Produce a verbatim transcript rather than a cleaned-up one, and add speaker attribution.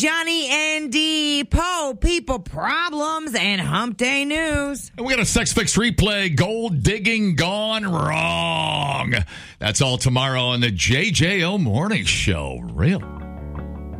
Speaker 1: Johnny and D. Poe, people problems, and hump day news.
Speaker 2: And we got a Sex Fix replay, gold digging gone wrong. That's all tomorrow on the J J O Morning Show. Real.